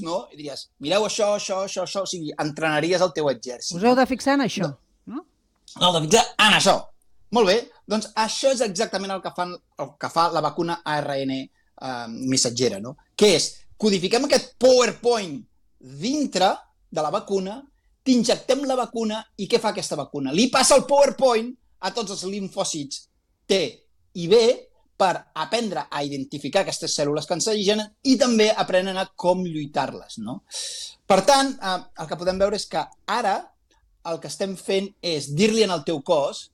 no? I diries, mireu això, o sigui, entrenaries el teu exèrcit. Us heu de fixar en això, no? No, de fixar en això. Molt bé, doncs això és exactament el que fa la vacuna ARN missatgera, no? Que és, codifiquem aquest PowerPoint dintre de la vacuna, t'injectem la vacuna i què fa aquesta vacuna? Li passa el PowerPoint a tots els linfòcits T i B per aprendre a identificar aquestes cèl·lules cancerígenes i també aprenen a com lluitar-les, no? Per tant, el que podem veure és que ara el que estem fent és dir-li en el teu cos,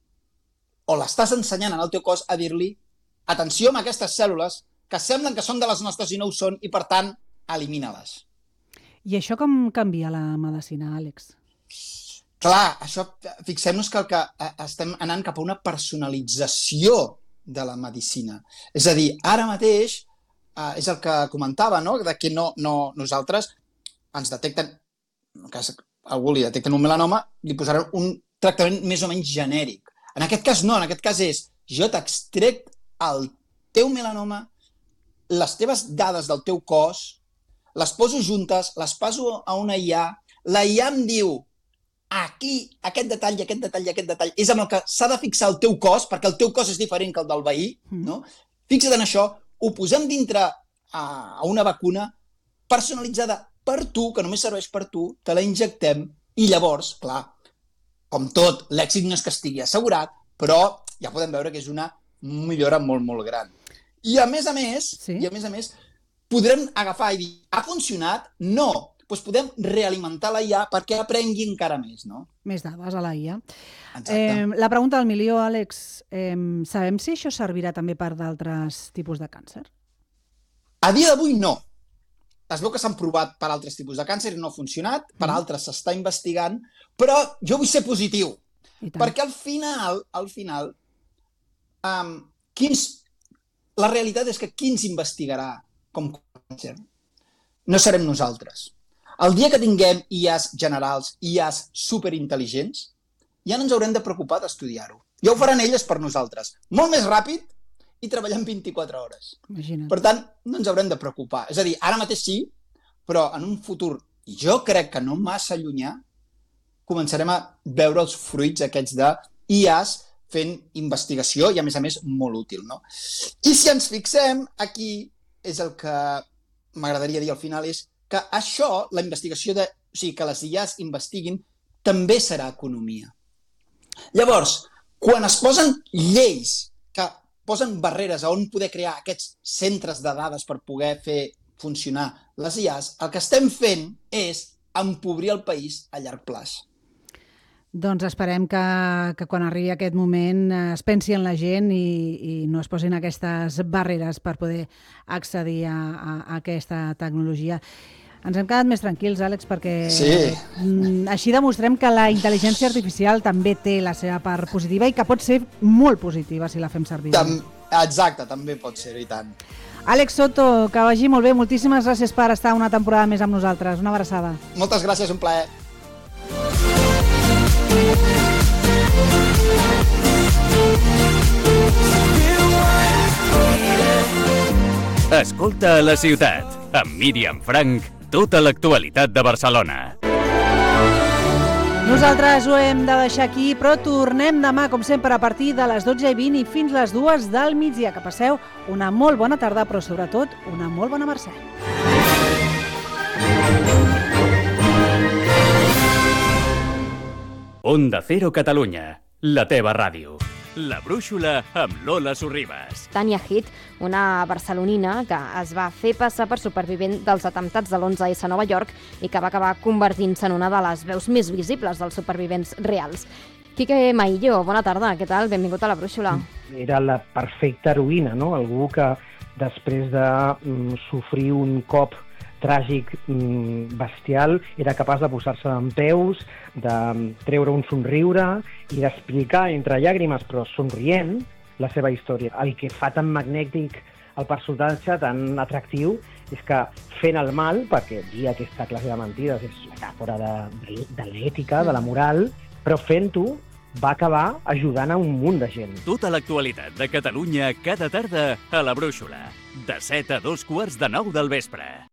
o l'estàs ensenyant en el teu cos a dir-li atenció amb aquestes cèl·lules que semblen que són de les nostres i no ho són i, per tant, elimina-les. I això com canvia la medicina, Àlex? Clar, això, fixem-nos que estem anant cap a una personalització de la medicina. És a dir, ara mateix, és el que comentava, no? De que nosaltres ens detecten, en cas algú li detecten un melanoma, li posaran un tractament més o menys genèric. En aquest cas no, en aquest cas és, jo t'extrec el teu melanoma, les teves dades del teu cos, les poso juntes, les passo a una IA, la IA em diu, aquí, aquest detall, és amb el que s'ha de fixar el teu cos, perquè el teu cos és diferent que el del veí, no? Fixa't en això, ho posem dintre a una vacuna personalitzada per tu, que només serveix per tu, te la injectem i llavors, clar, com tot, l'èxit no és que estigui assegurat, però ja podem veure que és una millora molt, molt gran. I a més a més, podrem agafar i dir, ha funcionat? No. Doncs podem realimentar la IA perquè aprengui encara més, no? Més dades a la IA. Exacte. La pregunta del milió, Àlex, sabem si això servirà també per d'altres tipus de càncer? A dia d'avui no. Es veu que s'han provat per altres tipus de càncer i no ha funcionat, per altres s'està investigant, però jo vull ser positiu, perquè al final, la realitat és que qui ens investigarà com càncer? No serem nosaltres. El dia que tinguem IAs generals, IAs superintel·ligents, ja no ens haurem de preocupar d'estudiar-ho. Ja ho faran elles per nosaltres. Molt més ràpid i treballant 24 hores. Imagina't. Per tant, no ens haurem de preocupar. És a dir, ara mateix sí, però en un futur, i jo crec que no massa llunyà, començarem a veure els fruits aquests de IAs fent investigació i, a més, molt útil, no? I si ens fixem, aquí és el que m'agradaria dir al final, és que això, la investigació o sigui, que les IAs investiguin, també serà economia. Llavors, quan es posen lleis que posen barreres a on poder crear aquests centres de dades per poder fer funcionar les IAs, el que estem fent és empobrir el país a llarg plaç. Doncs esperem que quan arribi aquest moment es pensi en la gent i no es posin aquestes barreres per poder accedir a aquesta tecnologia. Ens hem quedat més tranquils, Àlex, perquè així demostrem que la intel·ligència artificial també té la seva part positiva i que pot ser molt positiva si la fem servir. Exacte, també pot ser, i tant. Àlex Soto, que vagi molt bé. Moltíssimes gràcies per estar una temporada més amb nosaltres. Una abraçada. Moltes gràcies, un plaer. Escolta a la ciutat, amb Míriam Frank, tota l'actualitat de Barcelona. Nosaltres ho hem de deixar aquí, però tornem demà, com sempre, a partir de les 12:20 i fins les 2 del migdia. Que passeu una molt bona tarda, però sobretot una molt bona Mercè. Onda Cero Catalunya, la teva ràdio. La brúixola amb Lola Sorribas. Tania Heath, una barcelonina que es va fer passar per supervivent dels atemptats de l'11S a Nova York i que va acabar convertint-se en una de les veus més visibles dels supervivents reals. Quique Maillo, bona tarda, què tal? Benvingut a la brúixola. Era la perfecta heroïna, no? Algú que després de sofrir un cop tràgic, bestial, era capaç de posar-se dempeus, de treure un somriure i d'explicar entre llàgrimes, però somrient, la seva història. El que fa tan magnètic el personatge, tan atractiu, és que fent el mal, perquè dir aquesta classe de mentides és metàfora de l'ètica, de la moral, però fent-ho va acabar ajudant a un munt de gent. Tota l'actualitat de Catalunya cada tarda a la brúixola, de 7 a 2:15 del vespre.